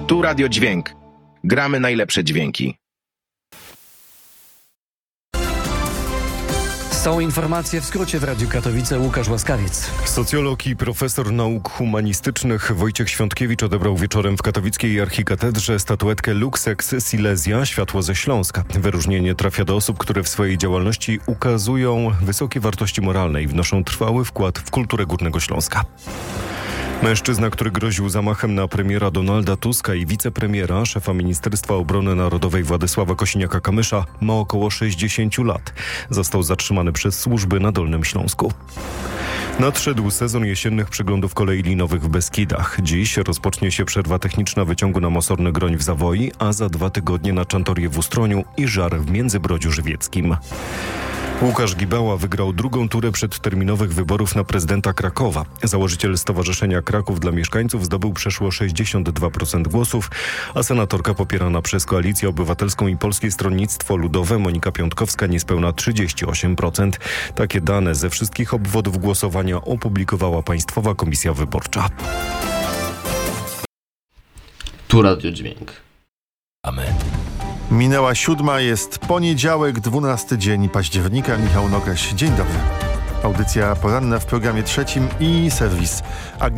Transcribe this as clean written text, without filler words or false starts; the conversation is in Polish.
Tu Radio Dźwięk. Gramy najlepsze dźwięki. Są informacje w skrócie w Radiu Katowice. Łukasz Łaskawiec. Socjolog i profesor nauk humanistycznych Wojciech Świątkiewicz odebrał wieczorem w katowickiej archikatedrze statuetkę Lux ex Silesia Światło ze Śląska. Wyróżnienie trafia do osób, które w swojej działalności ukazują wysokie wartości moralne i wnoszą trwały wkład w kulturę Górnego Śląska. Mężczyzna, który groził zamachem na premiera Donalda Tuska i wicepremiera, szefa Ministerstwa Obrony Narodowej Władysława Kosiniaka-Kamysza, ma około 60 lat. Został zatrzymany przez służby na Dolnym Śląsku. Nadszedł sezon jesiennych przeglądów kolei linowych w Beskidach. Dziś rozpocznie się przerwa techniczna wyciągu na Mosorny Groń w Zawoi, a za 2 tygodnie na Czantorię w Ustroniu i Żar w Międzybrodziu Żywieckim. Łukasz Gibała wygrał drugą turę przedterminowych wyborów na prezydenta Krakowa. Założyciel Stowarzyszenia Kraków dla Mieszkańców zdobył przeszło 62% głosów, a senatorka popierana przez Koalicję Obywatelską i Polskie Stronnictwo Ludowe Monika Piątkowska niespełna 38%. Takie dane ze wszystkich obwodów głosowania opublikowała Państwowa Komisja Wyborcza. Tu Radio Dźwięk. Minęła 7, jest poniedziałek, 12 dzień października. Michał Nogaś, dzień dobry. Audycja poranna w programie trzecim i serwis